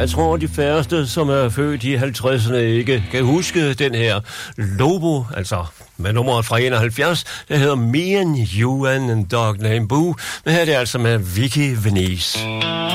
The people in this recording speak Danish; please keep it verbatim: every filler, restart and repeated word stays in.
Jeg tror, de færreste, som er født i halvtredserne, ikke kan huske den her Lobo, altså med nummeret fra enoghalvfjerds, der hedder Me and You and a Dog Named Boo, men her er det altså med Vicky Venice.